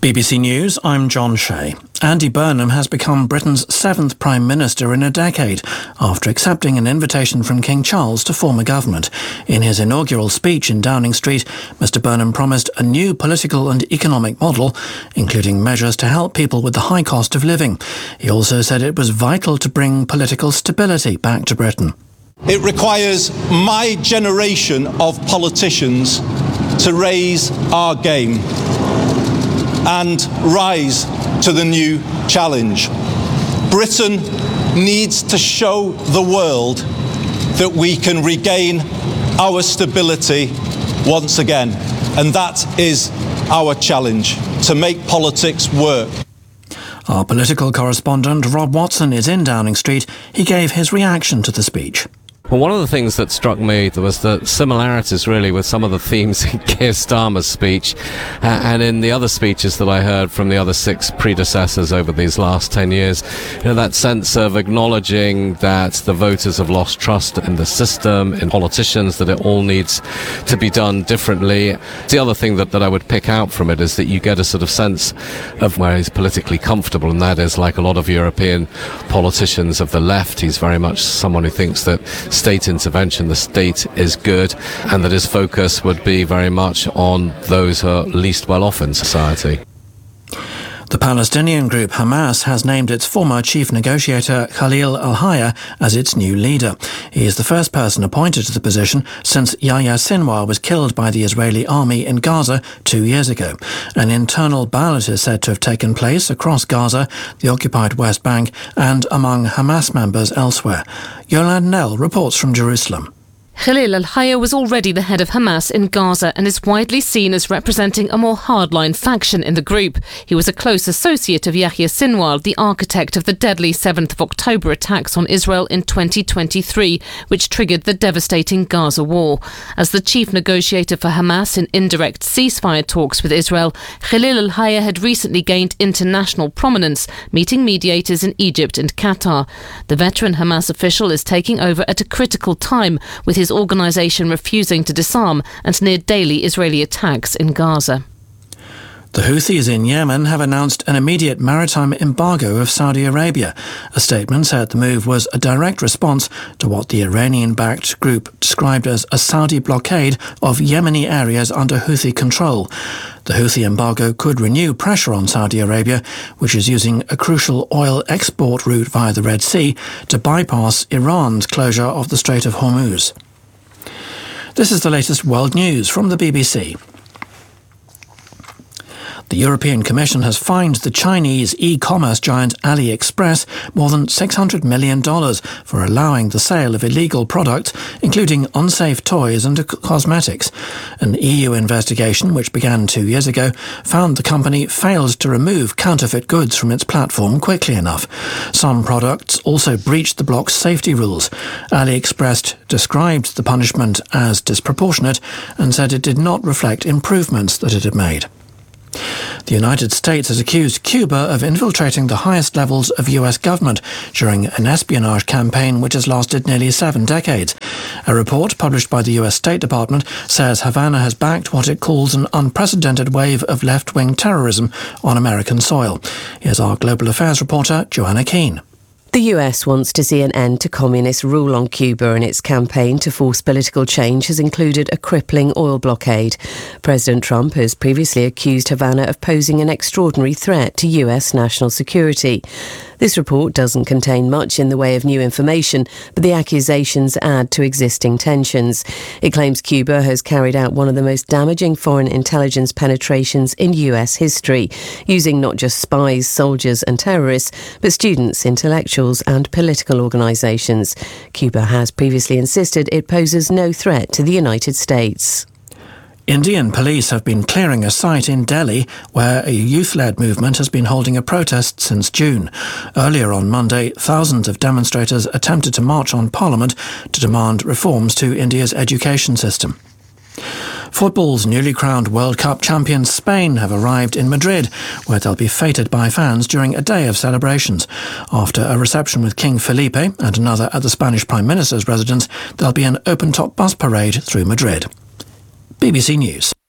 BBC News, I'm John Shea. Andy Burnham has become Britain's 7th Prime Minister in a decade after accepting an invitation from King Charles to form a government. In his inaugural speech in Downing Street, Mr Burnham promised a new political and economic model, including measures to help people with the high cost of living. He also said it was vital to bring political stability back to Britain. It requires my generation of politicians to raise our game and rise to the new challenge. Britain needs to show the world that we can regain our stability once again. And that is our challenge, to make politics work. Our political correspondent Rob Watson is in Downing Street. He gave his reaction to the speech. Well, one of the things that struck me was the similarities really with some of the themes in Keir Starmer's speech and in the other speeches that I heard from the other 6 predecessors over these last 10 years. You know, that sense of acknowledging that the voters have lost trust in the system, in politicians, that it all needs to be done differently. The other thing that I would pick out from it is that you get a sort of sense of where he's politically comfortable, and that is, like a lot of European politicians of the left, he's very much someone who thinks that state intervention, the state is good, and that his focus would be very much on those who are least well off in society. The Palestinian group Hamas has named its former chief negotiator Khalil al-Hayya as its new leader. He is the first person appointed to the position since Yahya Sinwar was killed by the Israeli army in Gaza 2 years ago. An internal ballot is said to have taken place across Gaza, the occupied West Bank, and among Hamas members elsewhere. Yolande Nell reports from Jerusalem. Khalil al-Hayya was already the head of Hamas in Gaza and is widely seen as representing a more hardline faction in the group. He was a close associate of Yahya Sinwar, the architect of the deadly 7th of October attacks on Israel in 2023, which triggered the devastating Gaza war. As the chief negotiator for Hamas in indirect ceasefire talks with Israel, Khalil al-Hayya had recently gained international prominence, meeting mediators in Egypt and Qatar. The veteran Hamas official is taking over at a critical time, with his organisation refusing to disarm and near daily Israeli attacks in Gaza. The Houthis in Yemen have announced an immediate maritime embargo of Saudi Arabia. A statement said the move was a direct response to what the Iranian-backed group described as a Saudi blockade of Yemeni areas under Houthi control. The Houthi embargo could renew pressure on Saudi Arabia, which is using a crucial oil export route via the Red Sea to bypass Iran's closure of the Strait of Hormuz. This is the latest world news from the BBC. The European Commission has fined the Chinese e-commerce giant AliExpress more than $600 million for allowing the sale of illegal products, including unsafe toys and cosmetics. An EU investigation, which began 2 years ago, found the company failed to remove counterfeit goods from its platform quickly enough. Some products also breached the bloc's safety rules. AliExpress described the punishment as disproportionate and said it did not reflect improvements that it had made. The United States has accused Cuba of infiltrating the highest levels of US government during an espionage campaign which has lasted nearly 7 decades. A report published by the US State Department says Havana has backed what it calls an unprecedented wave of left-wing terrorism on American soil. Here's our global affairs reporter, Joanna Keane. The US wants to see an end to communist rule on Cuba, and its campaign to force political change has included a crippling oil blockade. President Trump has previously accused Havana of posing an extraordinary threat to US national security. This report doesn't contain much in the way of new information, but the accusations add to existing tensions. It claims Cuba has carried out one of the most damaging foreign intelligence penetrations in US history, using not just spies, soldiers and terrorists, but students, intellectuals and political organisations. Cuba has previously insisted it poses no threat to the United States. Indian police have been clearing a site in Delhi where a youth-led movement has been holding a protest since June. Earlier on Monday, thousands of demonstrators attempted to march on Parliament to demand reforms to India's education system. Football's newly crowned World Cup champions Spain have arrived in Madrid, where they'll be feted by fans during a day of celebrations. After a reception with King Felipe and another at the Spanish Prime Minister's residence, there'll be an open-top bus parade through Madrid. BBC News.